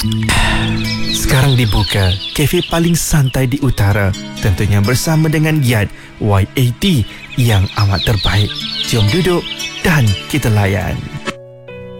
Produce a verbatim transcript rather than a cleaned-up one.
Sekarang dibuka kafe paling santai di utara, tentunya bersama dengan Yat Y eighty yang amat terbaik. Jom duduk dan kita layan.